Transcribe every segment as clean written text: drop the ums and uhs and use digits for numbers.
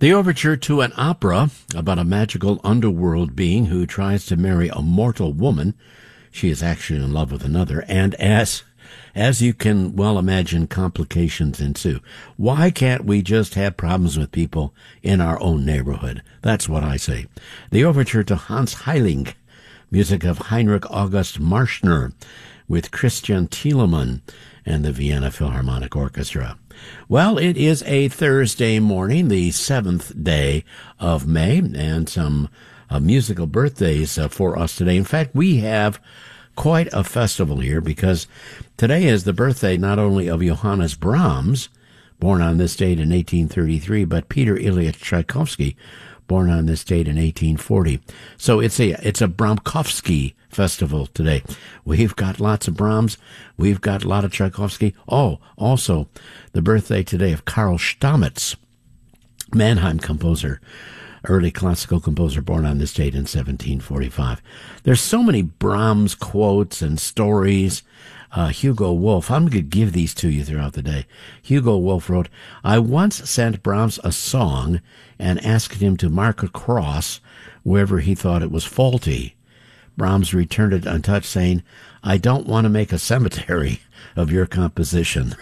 The overture to an opera about a magical underworld being who tries to marry a mortal woman. She is actually in love with another, and as you can well imagine, complications ensue. Why can't we just have problems with people in our own neighborhood? That's what I say. The overture to Hans Heiling, music of Heinrich August Marschner, with Christian Thielemann and the Vienna Philharmonic Orchestra. Well, it is a Thursday morning, the 7th day of May, and some musical birthdays for us today. In fact, we have quite a festival here because today is the birthday not only of Johannes Brahms, born on this date in 1833, but Peter Ilyich Tchaikovsky, born on this date in 1840. So it's a Brahmkovsky festival today. We've got lots of Brahms. We've got a lot of Tchaikovsky. Oh, also the birthday today of Karl Stamitz, Mannheim composer, early classical composer, born on this date in 1745. There's so many Brahms quotes and stories. Hugo Wolf, I'm going to give these to you throughout the day. Hugo Wolf wrote, "I once sent Brahms a song and asked him to mark a cross wherever he thought it was faulty. Brahms returned it untouched, saying, 'I don't want to make a cemetery of your composition.'"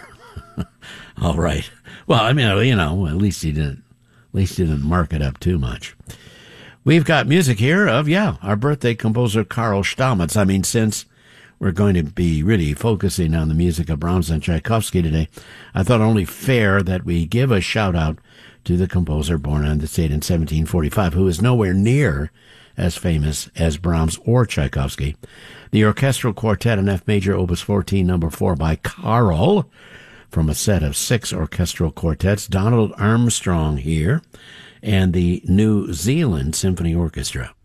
All right. Well, I mean, at least he didn't mark it up too much. We've got music here of, our birthday composer, Karl Stamitz. I mean, since we're going to be really focusing on the music of Brahms and Tchaikovsky today, I thought only fair that we give a shout-out to the composer born on this date in 1745, who is nowhere near as famous as Brahms or Tchaikovsky. The orchestral quartet in F major, Opus 14, number 4 by Karl, from a set of 6 orchestral quartets. Donald Armstrong here, and the New Zealand Symphony Orchestra.